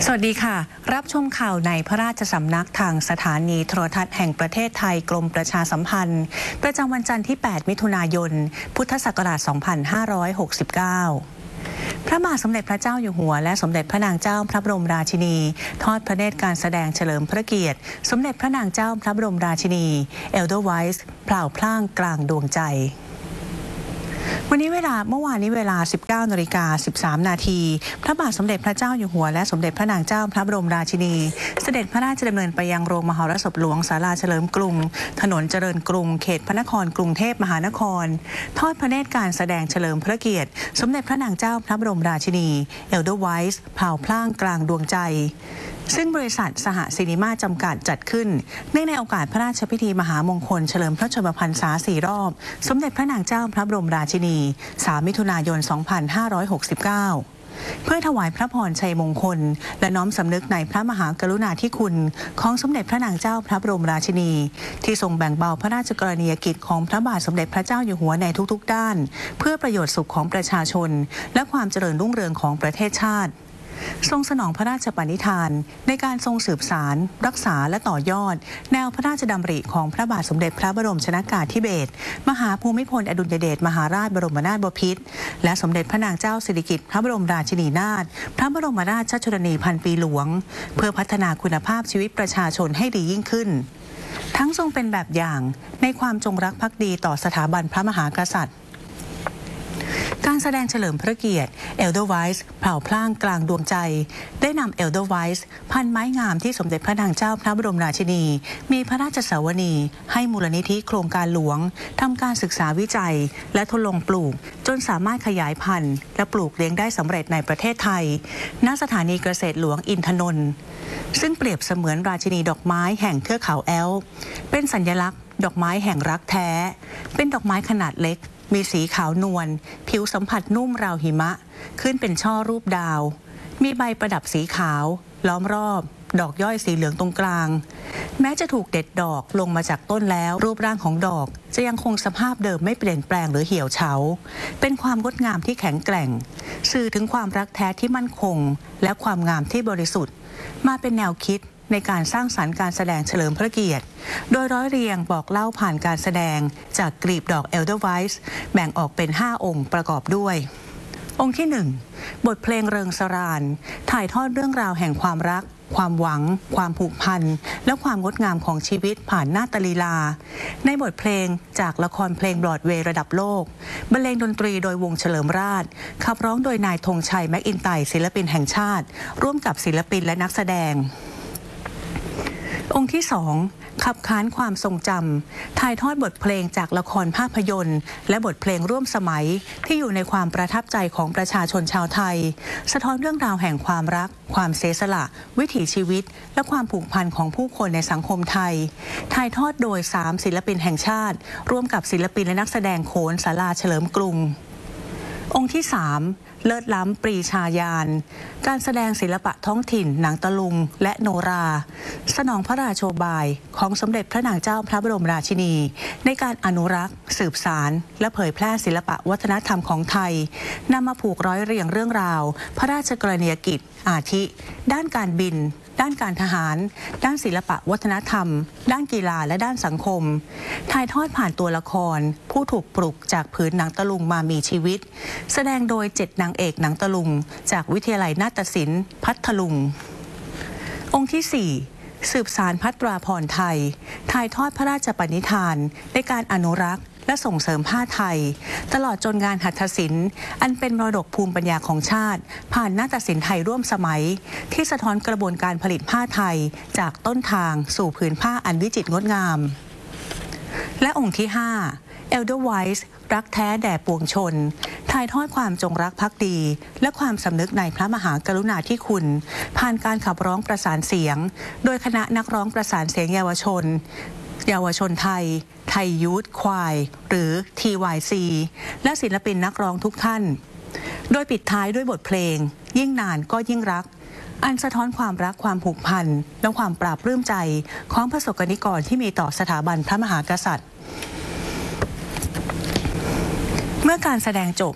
สวัสดีค่ะรับชมข่าวในพระราชสำนักทางสถานีโทรทัศน์แห่งประเทศไทยกรมประชาสัมพันธ์ประจำวันจันทร์ที่ 8 มิถุนายน พุทธศักราช 2569 พระบาทสมเด็จพระเจ้าอยู่หัวและสมเด็จพระนางเจ้าพระบรมราชินีทอดพระเนตรการแสดงเฉลิมพระเกียรติสมเด็จพระนางเจ้าพระบรมราชินีเอลเดอร์ไวส์เปล่าพล่างกลางดวงใจเมื่อวานนี้เวลา 19:13 นาทีพระบาทสมเด็จพระเจ้าอยู่หัวและสมเด็จพระนางเจ้าพระบรมราชินีเสด็จพระราชดำเนินไปยังโรงมหรสพหลวงศาลาเฉลิมกรุงถนนเจริญกรุงเขตพระนครกรุงเทพมหานครทอดพระเนตรการแสดงเฉลิมพระเกียรติสมเด็จพระนางเจ้าพระบรมราชินีเอลเดอร์ไวส์เผ่าพล่างกลางดวงใจซึ่งบริษัทสหซินิมาจำกัดจัดขึ้นเนื่องในโอกาสพระราชพิธีมหามงคลเฉลิมพระชนมพรรษา4 รอบสมเด็จพระนางเจ้าพระบรมราชินี3 มิถุนายน 2569 เพื่อถวายพระพรชัยมงคลและน้อมสำนึกในพระมหากรุณาธิคุณของสมเด็จพระนางเจ้าพระบรมราชินีที่ทรงแบ่งเบาพระราชกรณียกิจของพระบาทสมเด็จพระเจ้าอยู่หัวในทุกๆด้านเพื่อประโยชน์สุขของประชาชนและความเจริญรุ่งเรืองของประเทศชาติทรงสนองพระราชปณิธานในการทรงสืบสารรักษาและต่อยอดแนวพระราชดำริของพระบาทสมเด็จพระบรมชนกาธิเบศรมหาภูมิพลอดุลยเดชมหาราชบรมนาถบพิตรและสมเด็จพระนางเจ้าสิริกิติ์พระบรมราชินีนาถพระบรมราชชนนีพันปีหลวงเพื่อพัฒนาคุณภาพชีวิตประชาชนให้ดียิ่งขึ้นทั้งทรงเป็นแบบอย่างในความจงรักภักดีต่อสถาบันพระมหากษัตริย์การแสดงเฉลิมพระเกียรติเอลเดอร์ไวส์เผ่าพล่างกลางดวงใจได้นำเอลเดอร์ไวส์พันไม้งามที่สมเด็จพระนางเจ้าพระบรมราชินีมีพระราชสวนีให้มูลนิธิโครงการหลวงทำการศึกษาวิจัยและทดลองปลูกจนสามารถขยายพันธุ์และปลูกเลี้ยงได้สำเร็จในประเทศไทยณสถานีเกษตรหลวงอินทนนท์ซึ่งเปรียบเสมือนราชินีดอกไม้แห่งเทือกเขาแอลป์เป็นสัญลักษณ์ดอกไม้แห่งรักแท้เป็นดอกไม้ขนาดเล็กมีสีขาวนวลผิวสัมผัสนุ่มราวหิมะขึ้นเป็นช่อรูปดาวมีใบประดับสีขาวล้อมรอบดอกย่อยสีเหลืองตรงกลางแม้จะถูกเด็ดดอกลงมาจากต้นแล้วรูปร่างของดอกจะยังคงสภาพเดิมไม่เปลี่ยนแปลงหรือเหี่ยวเฉาเป็นความงดงามที่แข็งแกร่งสื่อถึงความรักแท้ที่มั่นคงและความงามที่บริสุทธิ์มาเป็นแนวคิดในการสร้างสรรค์การแสดงเฉลิมพระเกียรติโดยร้อยเรียงบอกเล่าผ่านการแสดงจากกลีบดอกเอลเดอร์ไวส์แบ่งออกเป็น5 องค์ประกอบด้วยองค์ที่1บทเพลงเริงสรานถ่ายทอดเรื่องราวแห่งความรักความหวังความผูกพันและความงดงามของชีวิตผ่านนาฏลีลาในบทเพลงจากละครเพลงบรอดเวย์ระดับโลกบรรเลงดนตรีโดยวงเฉลิมราชขับร้องโดยนายธงชัยแม็กอินไตร์ศิลปินแห่งชาติร่วมกับศิลปินและนักแสดงองค์ที่2ขับขานความทรงจำถ่ายทอดบทเพลงจากละครภาพยนตร์และบทเพลงร่วมสมัยที่อยู่ในความประทับใจของประชาชนชาวไทยสะท้อนเรื่องราวแห่งความรักความเสียสละวิถีชีวิตและความผูกพันของผู้คนในสังคมไทยถ่ายทอดโดย3ศิลปินแห่งชาติร่วมกับศิลปินและนักแสดงโขนศาลาเฉลิมกรุงองค์ที่3เลิศล้ำปรีชาญาณการแสดงศิลปะท้องถิ่นหนังตะลุงและโนราสนองพระราโชบายของสมเด็จพระนางเจ้าพระบรมราชินีในการอนุรักษ์สืบสานและเผยแพร่ศิลปะวัฒนธรรมของไทยนำมาผูกร้อยเรียงเรื่องราวพระราชกรณียกิจอาทิด้านการบินด้านการทหารด้านศิลปะวัฒนธรรมด้านกีฬาและด้านสังคมถ่ายทอดผ่านตัวละครผู้ถูกปลุกจากผืนหนังตะลุงมามีชีวิตแสดงโดย7นางเอกหนังตะลุงจากวิทยาลัยนาฏศิลป์พัทลุงองค์ที่4สืบสานภัตราพรไทยถ่ายทอดพระราชปณิธานในการอนุรักษ์และส่งเสริมผ้าไทยตลอดจนงานหัตถศิลป์อันเป็นมรดกภูมิปัญญาของชาติผ่านนาฏศิลป์ไทยร่วมสมัยที่สะท้อนกระบวนการผลิตผ้าไทยจากต้นทางสู่ผืนผ้าอันวิจิตรงดงามและองค์ที่5เอลเดอร์ไวส์รักแท้แด่ปวงชนถ่ายทอดความจงรักภักดีและความสำนึกในพระมหากรุณาธิคุณผ่านการขับร้องประสานเสียงโดยคณะนักร้องประสานเสียงเยาวชนไทยยูทควายหรือ TYC และศิลปินนักร้องทุกท่านโดยปิดท้ายด้วยบทเพลงยิ่งนานก็ยิ่งรักอันสะท้อนความรักความผูกพันและความปราบปลื้มใจของประสบกนิกรที่มีต่อสถาบันพระมหากษัตริย์เมื่อการแสดงจบ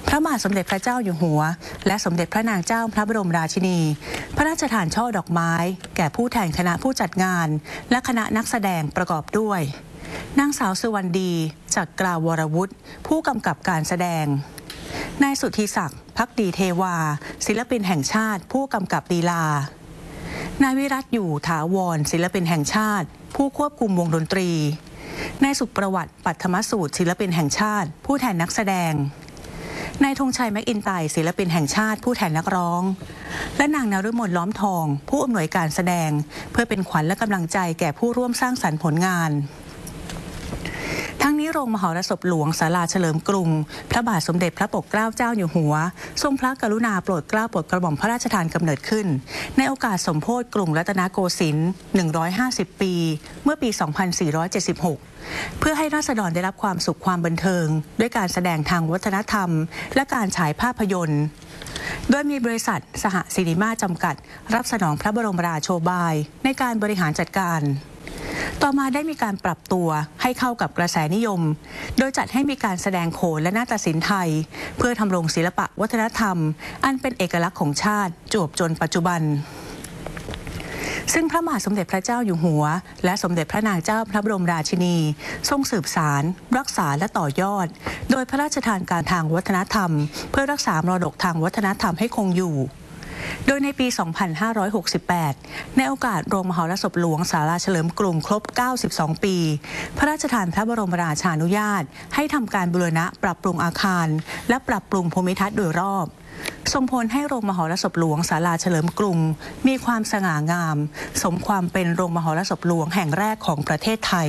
พระบาทสมเด็จพระเจ้าอยู่หัวและสมเด็จพระนางเจ้าพระบรมราชินีพระราชทานช่อดอกไม้แก่ผู้แทนคณะผู้จัดงานและคณะนักแสดงประกอบด้วยนางสาวสุวรรณดีจักราวรวุฒิผู้กำกับการแสดงนายสุทธิศักดิ์ภักดีเทวาศิลปินแห่งชาติผู้กำกับลีลานายวิรัตอยู่ถาวรศิลปินแห่งชาติผู้ควบคุมวงดนตรีนายสุประวัติปัทมสูตรศิลปินแห่งชาติผู้แทนนักแสดงนายธงชัยแม็กอินไตศิลปินแห่งชาติผู้แทนนักร้องและนางนฤมลล้อมทองผู้อำนวยการแสดงเพื่อเป็นขวัญและกำลังใจแก่ผู้ร่วมสร้างสรรค์ผลงานทั้งนี้โรงมหรสพหลวงศาลาเฉลิมกรุงพระบาทสมเด็จพระปกเกล้าเจ้าอยู่หัวทรงพระกรุณาโปรดเกล้าโปรดกระหม่อมพระราชทานกำเนิดขึ้นในโอกาสสมโภชกรุงรัตนโกสินทร์150 ปีเมื่อปี 2476 เพื่อให้ราษฎรได้รับความสุขความบันเทิงด้วยการแสดงทางวัฒนธรรมและการฉายภาพยนตร์โดยมีบริษัทสหสิริมาจำกัดรับสนองพระบรมราโชบายในการบริหารจัดการต่อมาได้มีการปรับตัวให้เข้ากับกระแสนิยมโดยจัดให้มีการแสดงโขนและนาฏศิลป์ไทยเพื่อทำรงศิลปะวัฒนธรรมอันเป็นเอกลักษณ์ของชาติจวบจนปัจจุบันซึ่งพระบาทสมเด็จพระเจ้าอยู่หัวและสมเด็จพระนางเจ้าพระบรมราชินีทรงสืบสานรักษาและต่อยอดโดยพระราชทานการทางวัฒนธรรมเพื่อรักษามรดกทางวัฒนธรรมให้คงอยู่โดยในปี 2568 ในโอกาสโรงมหรสพหลวงศาลาเฉลิมกรุงครบ 92 ปี พระราชทานพระบรมราชานุญาตให้ทำการบูรณะปรับปรุงอาคารและปรับปรุงภูมิทัศน์โดยรอบส่งผลให้โรงมหรสพหลวงศาลาเฉลิมกรุงมีความสง่างามสมความเป็นโรงมหรสพหลวงแห่งแรกของประเทศไทย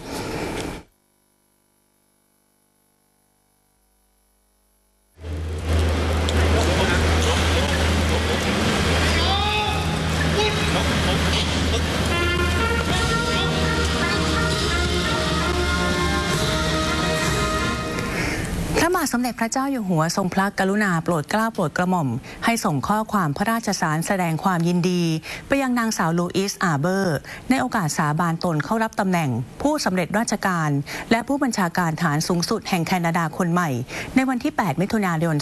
พระบาทสมเด็จพระเจ้าอยู่หัวทรงพระกรุณาโปรดเกล้าโปรดกระหม่อมให้ส่งข้อความพระราชสารแสดงความยินดีไปยังนางสาวลูอิสอาร์เบอร์ในโอกาสสาบานตนเข้ารับตำแหน่งผู้สำเร็จราชการและผู้บัญชาการฐานสูงสุดแห่งแคนาดาคนใหม่ในวันที่ 8 มิถุนายน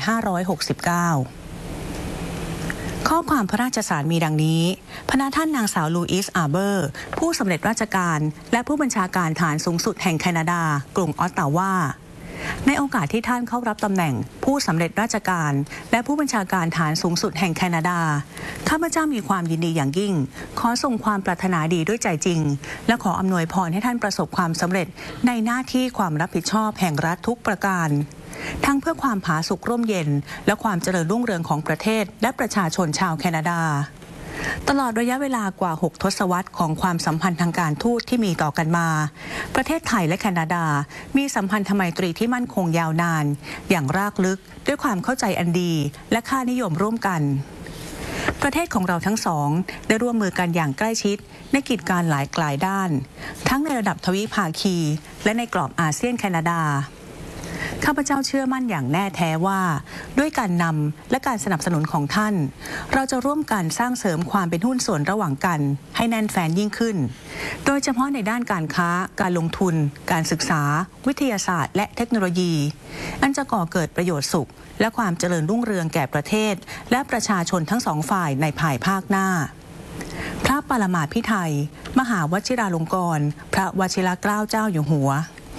2569 ข้อความพระราชสารมีดังนี้พระท่านนางสาวลูอิสอาร์เบอร์ผู้สำเร็จราชการและผู้บัญชาการฐานสูงสุดแห่งแคนาดากรุงออตตาวาในโอกาสที่ท่านเข้ารับตำแหน่งผู้สำเร็จราชการและผู้บัญชาการฐานสูงสุดแห่งแคนาดาข้าพเจ้ามีความยินดีอย่างยิ่งขอส่งความปรารถนาดีด้วยใจจริงและขออำนวยพรให้ท่านประสบความสำเร็จในหน้าที่ความรับผิดชอบแห่งรัฐทุกประการทั้งเพื่อความผาสุกร่มเย็นและความเจริญรุ่งเรืองของประเทศและประชาชนชาวแคนาดาตลอดระยะเวลากว่า 6 ทศวรรษของความสัมพันธ์ทางการทูตที่มีต่อกันมาประเทศไทยและแคนาดามีสัมพันธไมตรีที่มั่นคงยาวนานอย่างรากลึกด้วยความเข้าใจอันดีและค่านิยมร่วมกันประเทศของเราทั้งสองได้ร่วมมือกันอย่างใกล้ชิดในกิจการหลายด้านทั้งในระดับทวิภาคีและในกรอบอาเซียนแคนาดาข้าพเจ้าเชื่อมั่นอย่างแน่แท้ว่าด้วยการนำและการสนับสนุนของท่านเราจะร่วมกันสร้างเสริมความเป็นหุ้นส่วนระหว่างกันให้แน่นแฟ้นยิ่งขึ้นโดยเฉพาะในด้านการค้าการลงทุนการศึกษาวิทยาศาสตร์และเทคโนโลยีอันจะก่อเกิดประโยชน์สุขและความเจริญรุ่งเรืองแก่ประเทศและประชาชนทั้งสองฝ่ายในภายภาคหน้าพระปรมาภิไธยมหาวชิราลงกรณ์พระวชิรเกล้าเจ้าอยู่หัว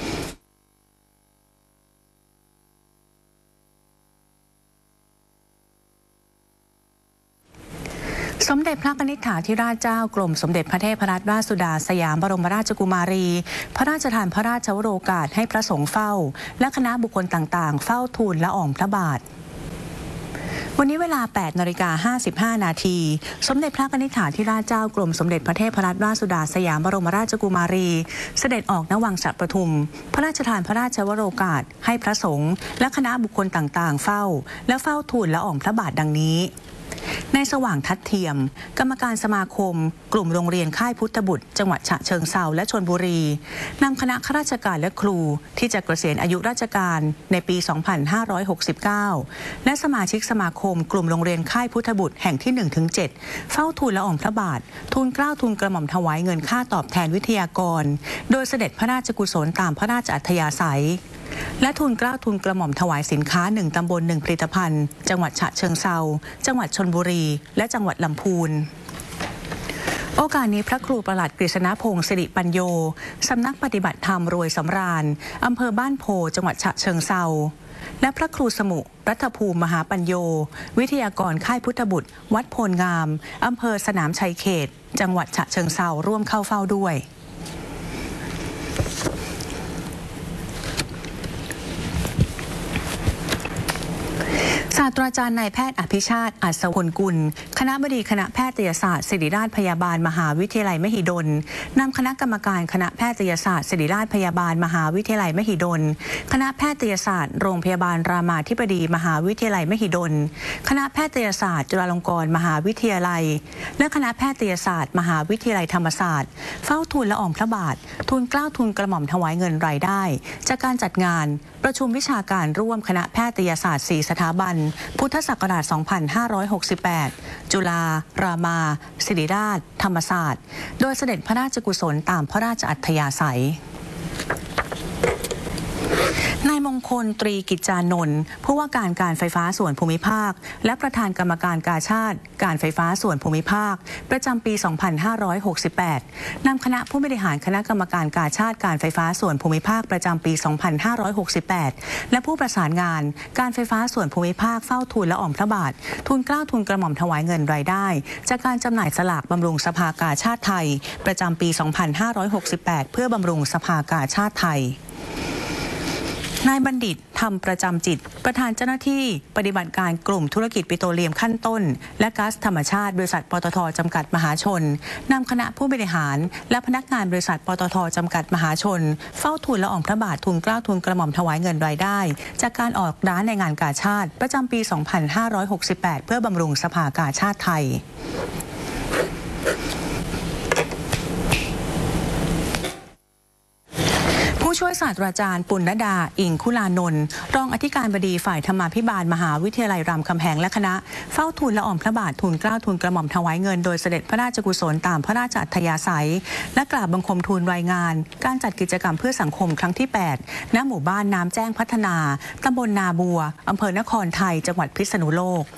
สมเด็จพระนิธิธิราชเจ้ากรมสมเด็จพระเทพรัตนราชสุดาสยามบรมราชกุมารีพระราชทานพระราชวโรกาสให้พระสงฆ์เฝ้าและคณะบุคคลต่างๆเฝ้าทูลละอองพระบาทวันนี้เวลา 8:55 นาทีสมเด็จพระนิธิธิราชเจ้ากรมสมเด็จพระเทพรัตนราชสุดาสยามบรมราชกุมารีเสด็จออกณวังสระประทุมพระราชทานพระราชวโรกาสให้พระสงฆ์และคณะบุคคลต่างๆเฝ้าและเฝ้าทูลละอองพระบาทดังนี้ในสว่างทัดเทียมกรรมการสมาคมกลุ่มโรงเรียนค่ายพุทธบุตรจังหวัดฉะเชิงเทราและชลบุรีนำคณะข้าราชการและครูที่จะเกษียณอายุราชการในปี 2569 และสมาชิกสมาคมกลุ่มโรงเรียนค่ายพุทธบุตรแห่งที่ 1-7 เฝ้าทูลละอองพระบาททูลเกล้าทูลกระหม่อมถวายเงินค่าตอบแทนวิทยากรโดยเสด็จพระราชกุศลตามพระราชอัธยาศัยและทูลเกล้าทูลกระหม่อมถวายสินค้า1ตำบล1ผลิตภัณฑ์จังหวัดฉะเชิงเทราจังหวัดชลบุรีและจังหวัดลำพูนโอกาสนี้พระครูประหลัดกฤษณพงศ์สิริปัญโยสำนักปฏิบัติธรรมรวยสำราญอำเภอบ้านโพจังหวัดฉะเชิงเทราและพระครูสมุรัฐภูมิมหาปัญโยวิทยากรค่ายพุทธบุตรวัดโพลงามอำเภอสนามชัยเขตจังหวัดฉะเชิงเทราร่วมเข้าเฝ้าด้วยศาสตราจารย์นายแพทย์อภิชาติอัศวลกุลคณบดีคณะแพทยศาสตร์ศิริราชพยาบาลมหาวิทยาลัยมหิดลนำคณะกรรมการคณะแพทยศาสตร์ศิริราชพยาบาลมหาวิทยาลัยมหิดลคณะแพทยศาสตร์โรงพยาบาลรามาธิบดีมหาวิทยาลัยมหิดลคณะแพทยศาสตร์จุฬาลงกรณ์มหาวิทยาลัยและคณะแพทยศาสตร์มหาวิทยาลัยธรรมศาสตร์เฝ้าทูลละอองพระบาททูลเกล้าทูลกระหม่อมถวายเงินรายได้จากการจัดงานประชุมวิชาการร่วมคณะแพทยศาสตร์4สถาบันพุทธศักราช 2568 จุฬารามาศิริราชธรรมศาสตร์โดยเสด็จพระราชกุศลตามพระราชอัธยาศัยนายมงคลตรีกิจจานนท์ผู้ว่าการไฟฟ้าส่วนภูมิภาคและประธานกรรมการกาชาดการไฟฟ้าส่วนภูมิภาคประจำปี 2568 นำคณะผู้บริหารคณะกรรมการกาชาดการไฟฟ้าส่วนภูมิภาคประจำปี 2568 และผู้ประสานงานการไฟฟ้าส่วนภูมิภาคเฝ้าทูลละอองพระบาททูลเกล้าทูลกระหม่อมถวายเงินรายได้จากการจำหน่ายสลากบำรุงสภากาชาดไทยประจำปี 2568 เพื่อบำรุงสภากาชาดไทยนายบัณฑิตธรรมประจำจิตประธานเจ้าหน้าที่ปฏิบัติการกลุ่มธุรกิจปิโตรเลียมขั้นต้นและก๊าซธรรมชาติบริษัทปตท.จำกัดมหาชนนำคณะผู้บริหารและพนักงานบริษัทปตท.จำกัดมหาชนเฝ้าทูลละอองพระบาททูลเกล้าทูลกระหม่อมถวายเงินรายได้จากการออกร้านในงานกาชาดประจำปี 2568 เพื่อบำรุงสภากาชาดไทยผู้ช่วยศาสตราจารย์ปุณณดาอิงคุลานนท์รองอธิการบดีฝ่ายธรรมาภิบาลมหาวิทยาลัยรามคำแหงและคณะเฝ้าทูลละอองพระบาททูลเกล้าทูลกระหม่อมถวายเงินโดยเสด็จพระราชกุศลตามพระราชอัธยาศัยและกราบบังคมทูลรายงานการจัดกิจกรรมเพื่อสังคมครั้งที่ 8 ณ หมู่บ้านน้ำแจ้งพัฒนาตำบลนาบัวอำเภอนครไทยจังหวัดพิษณุโลก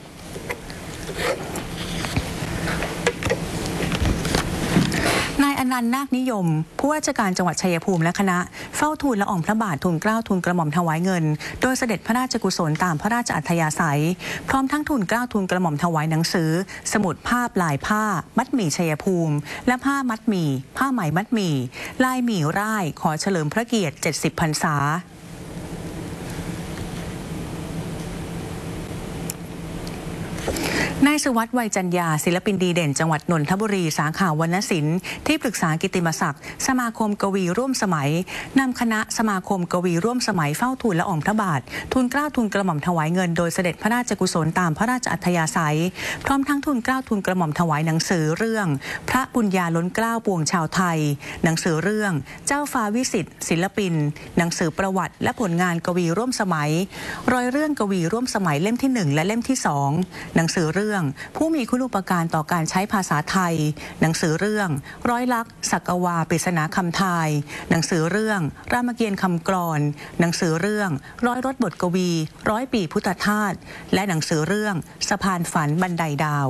นายอนันต์นาคนิยมผู้ว่าราชการจังหวัดชัยภูมิและคณะเฝ้าทูลละอองพระบาททูลเกล้าทูลกระหม่อมถวายเงินโดยเสด็จพระราชกุศลตามพระราชอัธยาศัยพร้อมทั้งทูลเกล้าทูลกระหม่อมถวายหนังสือสมุดภาพลายผ้ามัดหมี่ชัยภูมิและผ้ามัดหมี่ผ้าไหมมัดหมี่ลายหมี่ร่ายขอเฉลิมพระเกียรติ70 พรรษานายสุวัฒน์ไวยจันยาศิลปินดีเด่นจังหวัดนนทบุรีสาขาวรรณศิลป์ที่ปรึกษากิตติมศักดิ์สมาคมกวีร่วมสมัยนำคณะสมาคมกวีร่วมสมัยเฝ้าทูลละอองพระบาททูลเกล้าทูลกระหม่อมถวายเงินโดยเสด็จพระราชกุศลตามพระราชอัธยาศัยพร้อมทั้งทูลเกล้าทูลกระหม่อมถวายหนังสือเรื่องพระบุญญาล้นเกล้าปวงชาวไทยหนังสือเรื่องเจ้าฟ้าวิสิทธิ์ศิลปินหนังสือประวัติและผลงานกวีร่วมสมัยร้อยเรื่องกวีร่วมสมัยเล่มที่1และเล่มที่2หนังสือเรื่องผู้มีคุณูปการต่อการใช้ภาษาไทยหนังสือเรื่องร้อยลักษณ์สักวาปริศนาคำทายหนังสือเรื่องรามเกียรติ์คำกลอนหนังสือเรื่องร้อยรถบทกวี100 ปีพุทธทาสและหนังสือเรื่องสะพานฝันบันไดดาว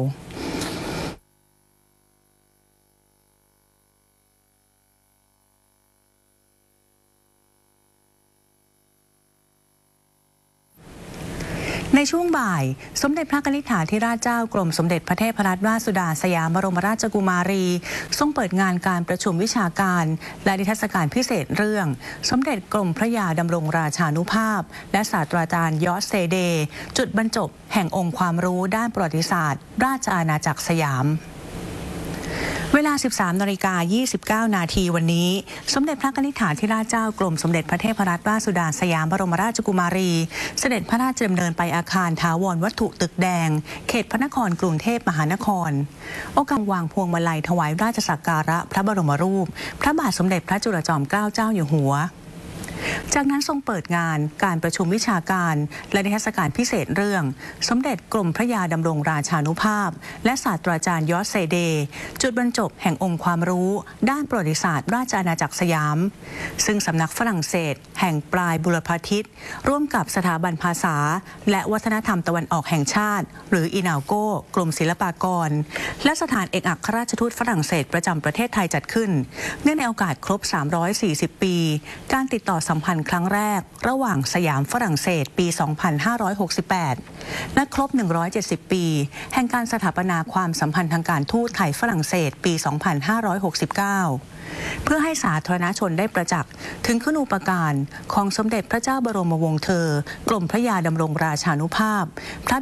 ในช่วงบ่ายสมเด็จพระกนิษฐาธิราชเจ้ากรมสมเด็จพระเทพรัตนราชสุดาสยามบรมราชกุมารีทรงเปิดงานการประชุมวิชาการและนิทรรศการพิเศษเรื่องสมเด็จกรมพระยาดำรงราชานุภาพและศาสตราจารย์ยอสเซเดย์จุดบรรจบแห่งองค์ความรู้ด้านประวัติศาสตร์ราชอาณาจักรสยามเวลา 13:29 นาทีวันนี้สมเด็จพระกนิษฐาธิราชเจ้ากรมสมเด็จพระเทพรัตนราชสุดาสยามบรมราชกุมารีเสด็จพระราชดำเนินไปอาคารถาวรวัตถุตึกแดงเขตพระนครกรุงเทพมหานครโอกาสวางพวงมาลัยถวายราชสักการะพระบรมรูปพระบาทสมเด็จพระจุลจอมเกล้าเจ้าอยู่หัวจากนั้นทรงเปิดงานการประชุมวิชาการและนิทรรศการพิเศษเรื่องสมเด็จกรมพระยาดำรงราชานุภาพและศาสตราจารย์ยอสเซเดย์จุดบรรจบแห่งองค์ความรู้ด้านประวัติศาสตร์ราชอาณาจักรสยามซึ่งสำนักฝรั่งเศสแห่งปลายบุรพาทิศร่วมกับสถาบันภาษาและวัฒนธรรมตะวันออกแห่งชาติหรืออินาวโกกรมศิลปากรและสถานเอกอัครราชทูตฝรั่งเศสประจำประเทศไทยจัดขึ้นเนื่องในโอกาสครบ340ปีการติดต่อสัมพันธ์ครั้งแรกระหว่างสยามฝรั่งเศสปี2568และครบ170ปีแห่งการสถาปนาความสัมพันธ์ทางการทูตไทยฝรั่งเศสปี2569เพื่อให้สาธารณชนได้ประจักษ์ถึงคุณูปการของสมเด็จพระเจ้าบรมวงศ์เธอกรมพระยาดำรงราชานุภาพพระ